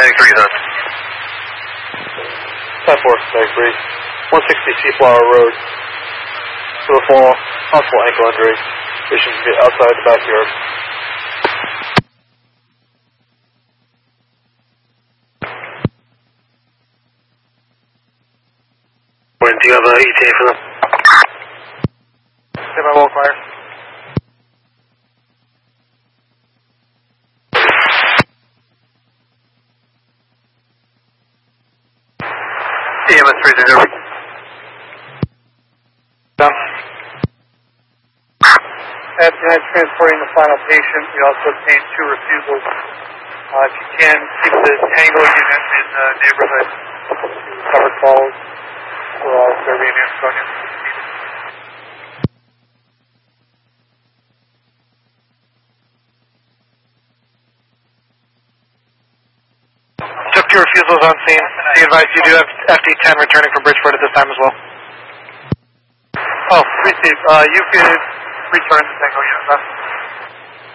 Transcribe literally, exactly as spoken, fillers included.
Mag three, huh? ten four, Mag three. one sixty Seaflower Road. To a fall, possible ankle injury. Patient can be outside the backyard. Do you have an E T A for them? Stand by, well, fire. E M S three zero. Down. At tonight, transporting the final patient, we also obtained two refusals. Uh, if you can, keep the Tango unit in the neighborhood. Covered calls for all Derby and Ansonia. Took two refusals on scene. Be advised you do have F D ten returning from Bridgeport at this time as well. Oh, receive. Uh, you could return the Tango unit, huh?